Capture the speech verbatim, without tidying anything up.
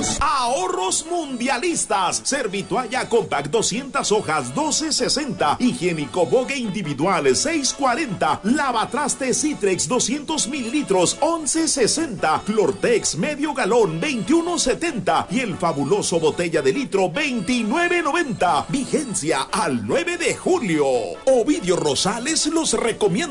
Ahorros mundialistas. Servitoalla Compact doscientas hojas doce sesenta. Higiénico Bogue individual seis cuarenta. Lavatraste Citrex doscientos mililitros once sesenta. Clortex medio galón veintiuno setenta. Y el fabuloso botella de litro veintinueve noventa. Vigencia al nueve de julio. Ovidio Rosales los recomienda.